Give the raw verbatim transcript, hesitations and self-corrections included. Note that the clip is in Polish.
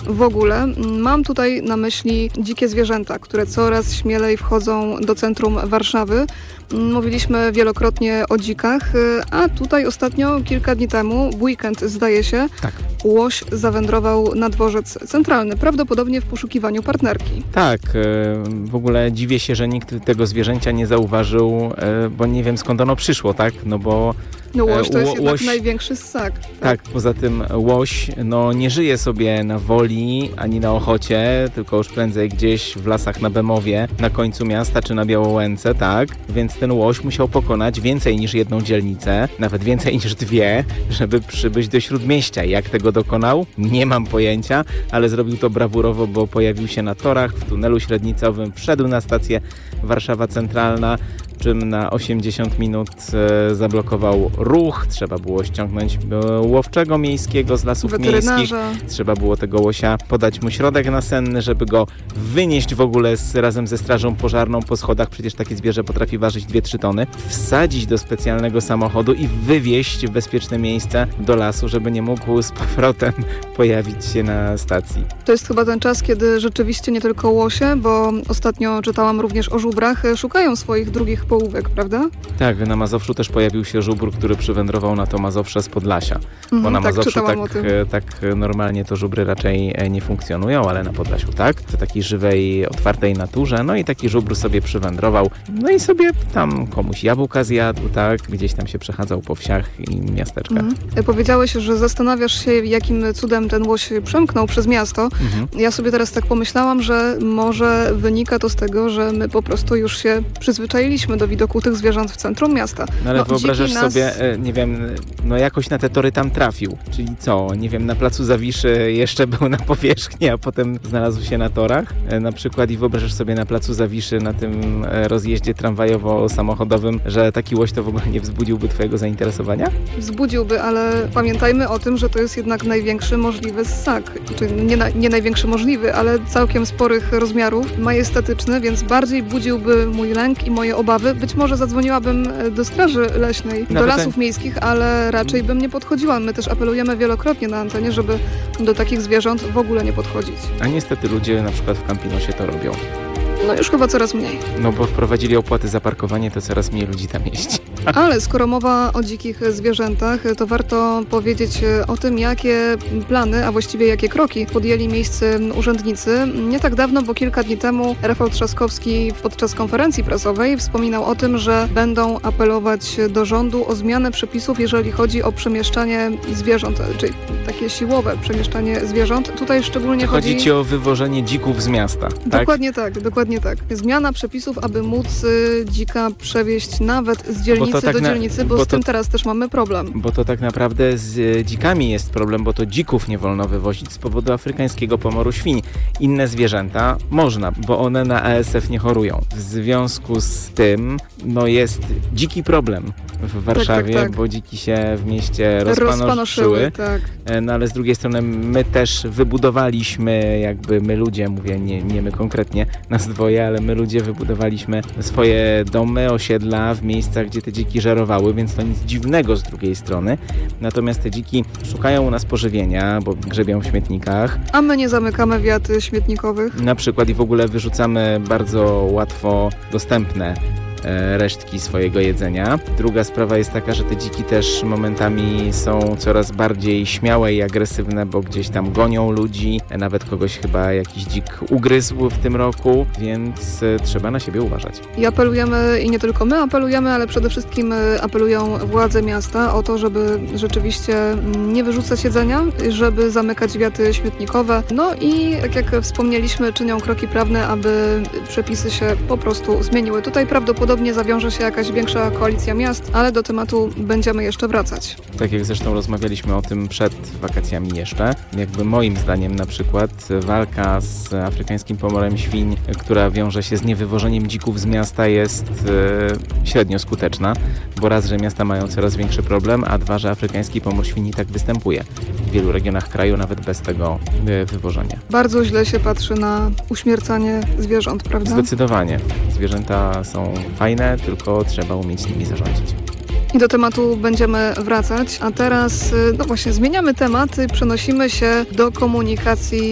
w ogóle. Mam tutaj na myśli dzikie zwierzęta, które coraz śmielej wchodzą do centrum Warszawy. Mówiliśmy wielokrotnie o dzikach, a tutaj ostatnio, kilka dni temu, w weekend zdaje się, tak. łoś zawędrował na dworzec centralny, prawdopodobnie w poszukiwaniu partnerki. Tak, w ogóle dziwię się, że nikt tego zwierzęcia nie zauważył, bo nie wiem skąd ono przyszło, tak? No bo No łoś to jest Ło- jednak łoś... największy ssak. Tak? tak, poza tym łoś no, nie żyje sobie na Woli ani na Ochocie, tylko już prędzej gdzieś w lasach na Bemowie, na końcu miasta czy na Białołęce, tak? Więc ten łoś musiał pokonać więcej niż jedną dzielnicę, nawet więcej niż dwie, żeby przybyć do Śródmieścia. Jak tego dokonał? Nie mam pojęcia, ale zrobił to brawurowo, bo pojawił się na torach, w tunelu średnicowym, wszedł na stację Warszawa Centralna, czym na osiemdziesiąt minut e, zablokował ruch. Trzeba było ściągnąć e, łowczego miejskiego z lasów miejskich. Trzeba było tego łosia podać mu środek nasenny, żeby go wynieść w ogóle z, razem ze strażą pożarną po schodach. Przecież takie zwierzę potrafi ważyć dwie trzy tony. Wsadzić do specjalnego samochodu i wywieźć w bezpieczne miejsce do lasu, żeby nie mógł z powrotem pojawić się na stacji. To jest chyba ten czas, kiedy rzeczywiście nie tylko łosie, bo ostatnio czytałam również o żubrach, szukają swoich drugich połówek, prawda? Tak, na Mazowszu też pojawił się żubr, który przywędrował na to Mazowsze z Podlasia. Mm, bo na tak, Mazowszu tak, tak normalnie to żubry raczej nie funkcjonują, ale na Podlasiu tak. W takiej żywej, otwartej naturze. No i taki żubr sobie przywędrował. No i sobie tam komuś jabłka zjadł, tak? Gdzieś tam się przechadzał po wsiach i miasteczkach. Mm. Powiedziałeś, że zastanawiasz się, jakim cudem ten łoś przemknął przez miasto. Mm. Ja sobie teraz tak pomyślałam, że może wynika to z tego, że my po prostu już się przyzwyczailiśmy do widoku tych zwierząt w centrum miasta. No ale no, wyobrażasz nas... sobie, nie wiem, no jakoś na te tory tam trafił. Czyli co, nie wiem, na placu Zawiszy jeszcze był na powierzchni, a potem znalazł się na torach na przykład i wyobrażasz sobie na placu Zawiszy, na tym rozjeździe tramwajowo-samochodowym, że taki łoś to w ogóle nie wzbudziłby twojego zainteresowania? Wzbudziłby, ale pamiętajmy o tym, że to jest jednak największy możliwy ssak. Czyli nie, na, nie największy możliwy, ale całkiem sporych rozmiarów, majestatyczny, więc bardziej budziłby mój lęk i moje obawy. Być może zadzwoniłabym do straży leśnej, Nawet do lasów ten... miejskich, ale raczej bym nie podchodziła. My też apelujemy wielokrotnie na antenie, żeby do takich zwierząt w ogóle nie podchodzić. A niestety ludzie na przykład w Campinosie to robią. No już chyba coraz mniej. No bo wprowadzili opłaty za parkowanie, to coraz mniej ludzi tam jeździ. Ale skoro mowa o dzikich zwierzętach, to warto powiedzieć o tym, jakie plany, a właściwie jakie kroki podjęli miejscy urzędnicy. Nie tak dawno, bo kilka dni temu Rafał Trzaskowski podczas konferencji prasowej wspominał o tym, że będą apelować do rządu o zmianę przepisów, jeżeli chodzi o przemieszczanie zwierząt, czyli takie siłowe przemieszczanie zwierząt. Tutaj szczególnie chodzi... Chodzi ci o wywożenie dzików z miasta, tak? Dokładnie tak, dokładnie tak. Zmiana przepisów, aby móc y, dzika przewieźć nawet z dzielnicy tak do na, dzielnicy, bo, bo z to, tym teraz też mamy problem. Bo to tak naprawdę z dzikami jest problem, bo to dzików nie wolno wywozić z powodu afrykańskiego pomoru świń. Inne zwierzęta można, bo one na A S F nie chorują. W związku z tym no jest dziki problem w Warszawie, tak, tak, tak. bo dziki się w mieście rozpanoszyły. rozpanoszyły tak. No ale z drugiej strony my też wybudowaliśmy, jakby my ludzie, mówię nie, nie my konkretnie, nas dwoje, ale my ludzie wybudowaliśmy swoje domy, osiedla w miejscach, gdzie te dziki żerowały, więc to nic dziwnego z drugiej strony. Natomiast te dziki szukają u nas pożywienia, bo grzebią w śmietnikach. A my nie zamykamy wiat śmietnikowych. Na przykład i w ogóle wyrzucamy bardzo łatwo dostępne resztki swojego jedzenia. Druga sprawa jest taka, że te dziki też momentami są coraz bardziej śmiałe i agresywne, bo gdzieś tam gonią ludzi, nawet kogoś chyba jakiś dzik ugryzł w tym roku, więc trzeba na siebie uważać. I apelujemy, i nie tylko my apelujemy, ale przede wszystkim apelują władze miasta o to, żeby rzeczywiście nie wyrzucać jedzenia, żeby zamykać wiaty śmietnikowe. No i tak jak wspomnieliśmy, czynią kroki prawne, aby przepisy się po prostu zmieniły. Tutaj prawdopodobnie Prawdopodobnie zawiąże się jakaś większa koalicja miast, ale do tematu będziemy jeszcze wracać. Tak jak zresztą rozmawialiśmy o tym przed wakacjami jeszcze. Jakby moim zdaniem na przykład walka z afrykańskim pomorem świń, która wiąże się z niewywożeniem dzików z miasta jest e, średnio skuteczna, bo raz, że miasta mają coraz większy problem, a dwa, że afrykański pomór świń tak występuje w wielu regionach kraju, nawet bez tego e, wywożenia. Bardzo źle się patrzy na uśmiercanie zwierząt, prawda? Zdecydowanie. Zwierzęta są fajne, tylko trzeba umieć nimi zarządzić. I do tematu będziemy wracać, a teraz no właśnie zmieniamy temat i przenosimy się do komunikacji